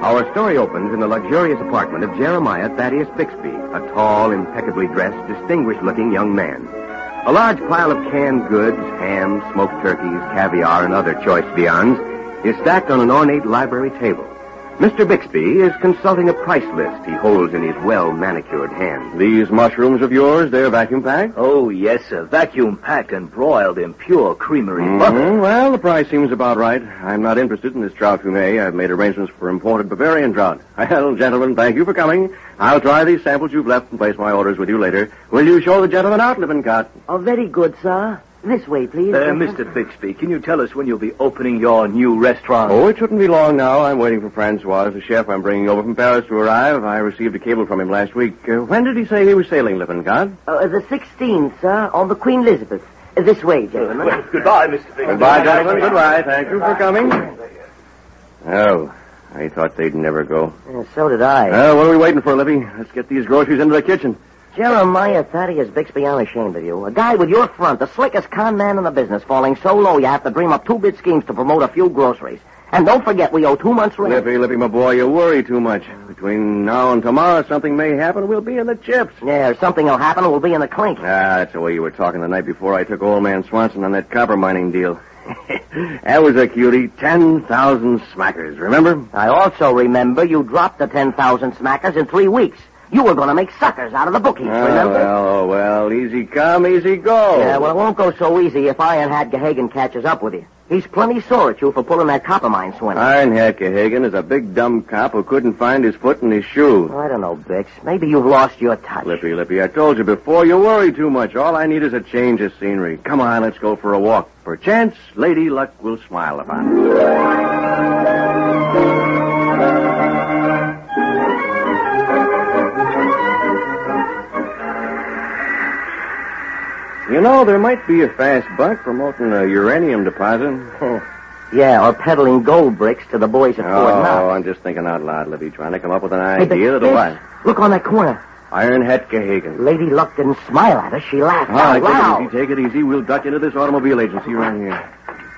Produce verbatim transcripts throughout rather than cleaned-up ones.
Our story opens in the luxurious apartment of Jeremiah Thaddeus Bixby, a tall, impeccably dressed, distinguished-looking young man. A large pile of canned goods, ham, smoked turkeys, caviar, and other choice viands is stacked on an ornate library table. Mister Bixby is consulting a price list he holds in his well-manicured hand. These mushrooms of yours, they're vacuum-packed? Oh, yes, sir. Vacuum-packed and broiled in pure creamery mm-hmm. butter. Well, the price seems about right. I'm not interested in this trout fumet. I've made arrangements for imported Bavarian trout. Well, gentlemen, thank you for coming. I'll try these samples you've left and place my orders with you later. Will you show the gentleman out, Lippincott? Oh, very good, sir. This way, please. Uh, Mister Bixby, can you tell us when you'll be opening your new restaurant? Oh, it shouldn't be long now. I'm waiting for Francois, the chef I'm bringing over from Paris, to arrive. I received a cable from him last week. Uh, when did he say he was sailing, Lippincott? Uh, the sixteenth, sir, on the Queen Elizabeth. Uh, this way, gentlemen. Well, goodbye, Mister Bixby. Goodbye, gentlemen. Goodbye. Thank you for coming. Oh, I thought they'd never go. Uh, so did I. Uh, what are we waiting for, Lippy? Let's get these groceries into the kitchen. Jeremiah Thaddeus Bixby, I'm ashamed of you. A guy with your front, the slickest con man in the business, falling so low you have to dream up two-bit schemes to promote a few groceries. And don't forget, we owe two months' rent. Lippy, Lippy, my boy, you worry too much. Between now and tomorrow, something may happen. We'll be in the chips. Yeah, something will happen and we'll be in the clink. Ah, that's the way you were talking the night before I took old man Swanson on that copper mining deal. That was a cutie. Ten thousand smackers, remember? I also remember you dropped the ten thousand smackers in three weeks. You were going to make suckers out of the bookies, oh, remember? Well, oh, well, easy come, easy go. Yeah, well, it won't go so easy if Ironhead Gahagan catches up with you. He's plenty sore at you for pulling that copper mine swindle. Ironhead Gahagan is a big dumb cop who couldn't find his foot in his shoe. I don't know, Bix. Maybe you've lost your touch. Lippy, Lippy, I told you before, you worry too much. All I need is a change of scenery. Come on, let's go for a walk. Perchance, Lady Luck will smile upon us. You know, there might be a fast buck promoting a uranium deposit. Yeah, or peddling gold bricks to the boys at oh, Fort Knox. Oh, I'm just thinking out loud, Libby, trying to come up with an Hey, idea that'll last. Look on that corner. Ironhead Gahagan. Lady Luck didn't smile at us. She laughed All out right, loud. take it easy, take it easy. We'll duck into this automobile agency around here.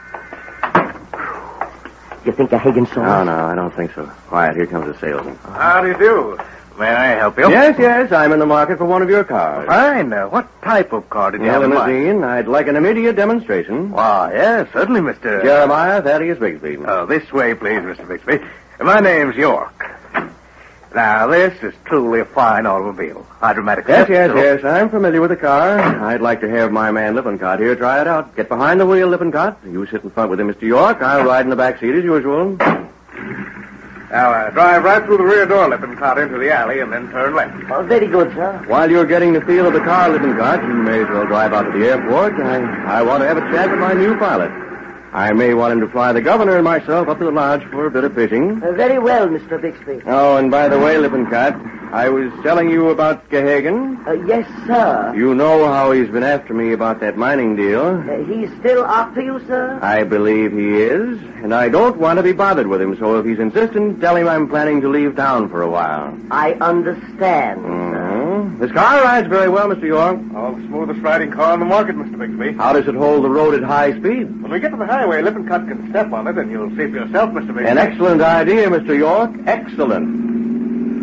You think Gahagan saw No, us? no, I don't think so. Quiet, here comes the salesman. How do you do? May I help you? Yes, yes, I'm in the market for one of your cars. Fine. Uh, what type of car did you A have in mind? limousine. I'd like an immediate demonstration. Why, yes, certainly, Mister Jeremiah Thaddeus Bixby. Oh, this way, please, Mister Bixby. My name's York. Now, this is truly a fine automobile. Hydromatic. Yes, lift, yes, so- yes. I'm familiar with the car. I'd like to have my man Lippincott here try it out. Get behind the wheel, Lippincott. You sit in front with him, Mister York. I'll ride in the back seat as usual. Now, uh, drive right through the rear door, Lippincott, into the alley, and then turn left. Oh, very good, sir. While you're getting the feel of the car, Lippincott, you may as well drive out to the airport. I, I want to have a chat with my new pilot. I may want him to fly the governor and myself up to the lodge for a bit of fishing. Uh, very well, Mister Bixby. Oh, and by the way, Lippincott, I was telling you about Gahagan. Uh, yes, sir. You know how he's been after me about that mining deal. Uh, he's still after you, sir? I believe he is, and I don't want to be bothered with him, so if he's insistent, tell him I'm planning to leave town for a while. I understand, Mm-hmm. sir. This car rides very well, Mister York. Oh, the smoothest riding car on the market, Mister Bixby. How does it hold the road at high speed? When we get to the highway, Lippincott can step on it, and you'll see for yourself, Mister Bixby. An excellent idea, Mister York. Excellent.